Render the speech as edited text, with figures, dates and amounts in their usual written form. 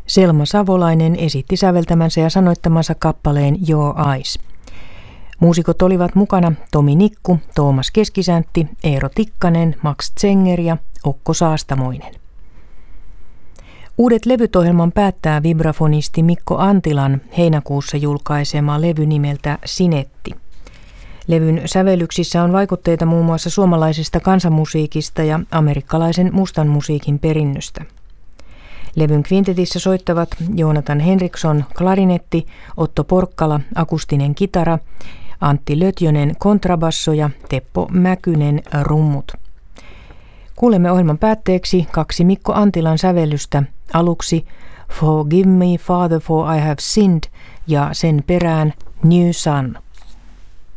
Selma Savolainen esitti säveltämänsä ja sanoittamansa kappaleen Your Eyes. Muusikot olivat mukana Tomi Nikku, Toomas Keskisäntti, Eero Tikkanen, Max Zenger ja Okko Saastamoinen. Uudet levyt -ohjelman päättää vibrafonisti Mikko Antilan heinäkuussa julkaisema levy nimeltä Sinetti. Levyn sävellyksissä on vaikutteita muun muassa suomalaisesta kansanmusiikista ja amerikkalaisen mustan musiikin perinnöstä. Levyn kvintetissä soittavat Joonatan Henriksson klarinetti, Otto Porkkala akustinen kitara, Antti Lötjönen kontrabasso ja Teppo Mäkynen rummut. Kuulemme ohjelman päätteeksi 2 Mikko Antilan sävellystä, aluksi Forgive me, Father, for I have sinned ja sen perään New Sun.